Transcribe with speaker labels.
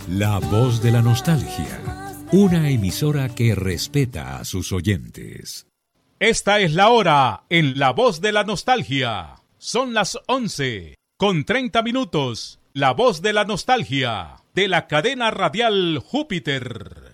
Speaker 1: La Voz de la Nostalgia, una emisora que respeta a sus oyentes.
Speaker 2: Esta es la hora en La Voz de la Nostalgia. Son las 11:30. La Voz de la Nostalgia, de la cadena radial Júpiter.